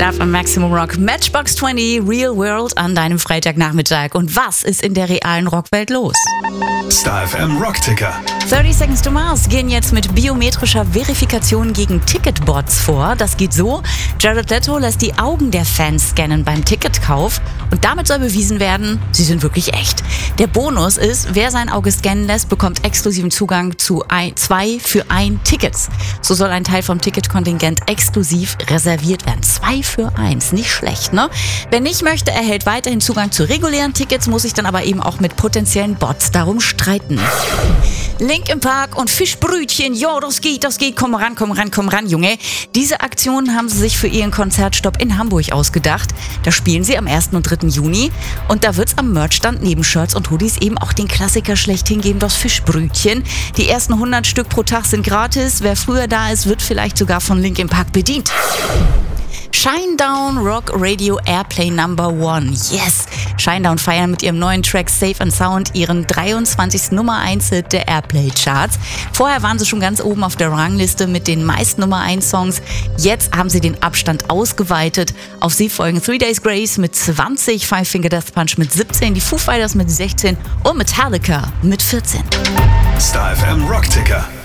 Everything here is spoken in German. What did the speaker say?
Star FM Maximum Rock Matchbox 20 Real World an deinem Freitagnachmittag. Und was ist in der realen Rockwelt los? Star FM Rockticker. 30 Seconds to Mars gehen jetzt mit biometrischer Verifikation gegen Ticketbots vor. Das geht so: Jared Leto lässt die Augen der Fans scannen beim Ticketkauf und damit soll bewiesen werden, sie sind wirklich echt. Der Bonus ist, wer sein Auge scannen lässt, bekommt exklusiven Zugang zu 2 für 1 Tickets. So soll ein Teil vom Ticketkontingent exklusiv reserviert werden. 2 für 1, nicht schlecht, ne? Wer nicht möchte, erhält weiterhin Zugang zu regulären Tickets, muss sich dann aber eben auch mit potenziellen Bots darum streiten. Linkin Park und Fischbrötchen, jo, das geht, komm ran, Junge. Diese Aktion haben sie sich für ihren Konzertstopp in Hamburg ausgedacht. Da spielen sie am 1. und 3. Juni und da wird's am Merchstand neben Shirts und Hoodies eben auch den Klassiker schlechthin geben, das Fischbrötchen. Die ersten 100 Stück pro Tag sind gratis. Wer früher da ist, wird vielleicht sogar von Linkin Park bedient. Shinedown Rock Radio Airplay Number 1. Yes! Shinedown feiern mit ihrem neuen Track Safe and Sound ihren 23. Nummer 1 Hit der Airplay Charts. Vorher waren sie schon ganz oben auf der Rangliste mit den meisten Nummer 1 Songs. Jetzt haben sie den Abstand ausgeweitet. Auf sie folgen 3 Days Grace mit 20, Five Finger Death Punch mit 17, die Foo Fighters mit 16 und Metallica mit 14. Star FM Rockticker.